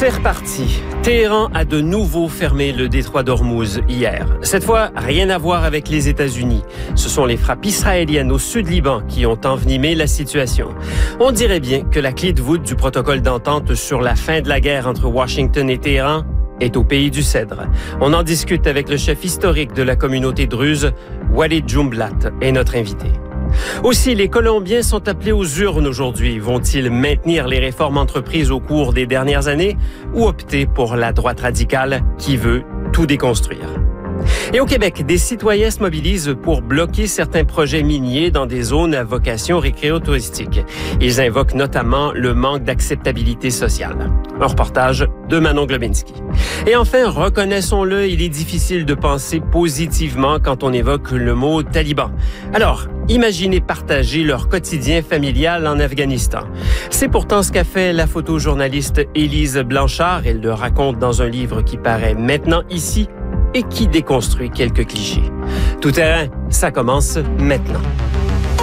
C'est reparti. Téhéran a de nouveau fermé le détroit d'Ormuz hier. Cette fois, rien à voir avec les États-Unis. Ce sont les frappes israéliennes au sud-Liban qui ont envenimé la situation. On dirait bien que la clé de voûte du protocole d'entente sur la fin de la guerre entre Washington et Téhéran est au pays du Cèdre. On en discute avec le chef historique de la communauté druze, Walid Jumblat, est notre invité. Aussi, les Colombiens sont appelés aux urnes aujourd'hui. Vont-ils maintenir les réformes entreprises au cours des dernières années ou opter pour la droite radicale qui veut tout déconstruire? Et au Québec, des citoyens se mobilisent pour bloquer certains projets miniers dans des zones à vocation récréo-touristique. Ils invoquent notamment le manque d'acceptabilité sociale. Un reportage de Manon Globinski. Et enfin, reconnaissons-le, il est difficile de penser positivement quand on évoque le mot taliban. Alors, imaginez partager leur quotidien familial en Afghanistan. C'est pourtant ce qu'a fait la photojournaliste Élise Blanchard. Elle le raconte dans un livre qui paraît maintenant ici et qui déconstruit quelques clichés. Tout terrain, ça commence maintenant.